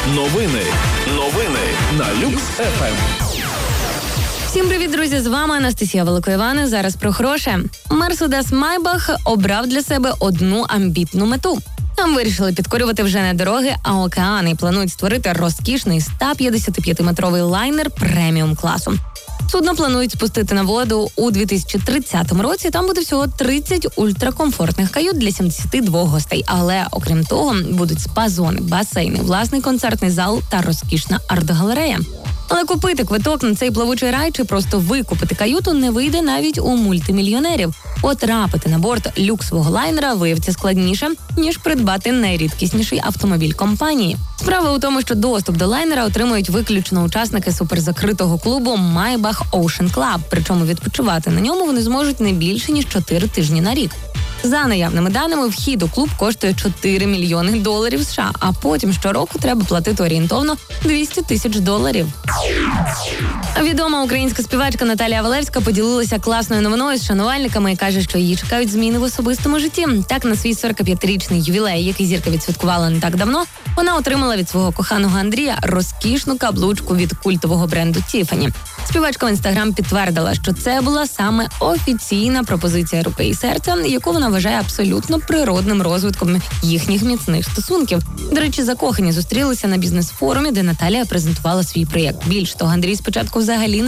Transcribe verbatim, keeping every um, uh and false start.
Новини. Новини на Люкс еф ем. Всім привіт, друзі! З вами Анастасія Великоївана. Зараз про хороше. Мерседес Майбах обрав для себе одну амбітну мету. Там вирішили підкорювати вже не дороги, а океани і планують створити розкішний сто п'ятдесятип'ятиметровий лайнер преміум класу. Судно планують спустити на воду у дві тисячі тридцятому році. Там буде всього тридцять ультракомфортних кают для сімдесят два гостей. Але, окрім того, будуть спа-зони, басейни, власний концертний зал та розкішна арт-галерея. Але купити квиток на цей плавучий рай чи просто викупити каюту не вийде навіть у мультимільйонерів. Потрапити на борт люксового лайнера виявиться складніше, ніж придбати найрідкісніший автомобіль компанії. Справа у тому, що доступ до лайнера отримують виключно учасники суперзакритого клубу Maybach Ocean Club, причому відпочивати на ньому вони зможуть не більше, ніж чотири тижні на рік. За наявними даними, вхід у клуб коштує чотири мільйони доларів США, а потім щороку треба платити орієнтовно двісті тисяч доларів. Відома українська співачка Наталія Валевська поділилася класною новиною з шанувальниками і каже, що її чекають зміни в особистому житті. Так, на свій сорокап'ятирічний ювілей, який зірка відсвяткувала не так давно, вона отримала від свого коханого Андрія розкішну каблучку від культового бренду Тіфані. Співачка в інстаграм підтвердила, що це була саме офіційна пропозиція руки і серця, яку вона вважає абсолютно природним розвитком їхніх міцних стосунків. До речі, закохані зустрілися на бізнес-форумі, де Наталія презентувала свій проєкт. Більш того, Андрій спочатку взагалі не